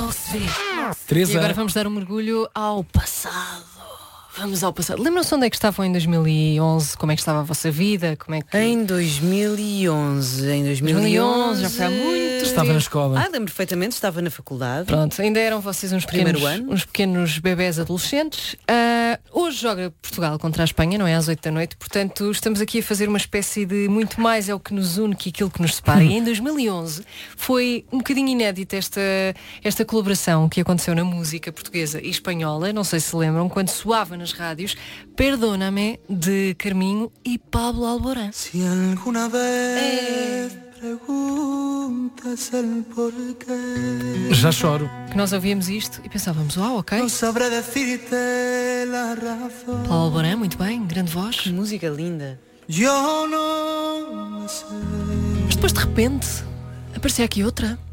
Mal se vê. Teresa. E agora vamos dar um mergulho ao passado. Vamos ao passado. Lembram-se onde é que estavam em 2011? Como é que estava a vossa vida? Como é que... Em 2011, já foi há muito. Estava na escola. lembro perfeitamente, estava na faculdade. Pronto, ainda eram vocês Primeiro ano. uns pequenos bebés adolescentes. Hoje joga Portugal contra a Espanha, não é? Às 8 da noite. Portanto, estamos aqui a fazer uma espécie de muito mais é o que nos une que aquilo que nos separa. E em 2011 foi um bocadinho inédita esta colaboração que aconteceu na música portuguesa e espanhola. Não sei se lembram, quando soava nas rádios Perdóname, de Carminho e Pablo Alborán. Si alguna vez preguntas el porqué, Já choro. Que nós ouvíamos isto e pensávamos, uau, ok. no sabré decirte la razón. Pablo Alborán, muito bem, grande voz. Que música linda. Yo no sé. Mas depois de repente aparecia aqui outra.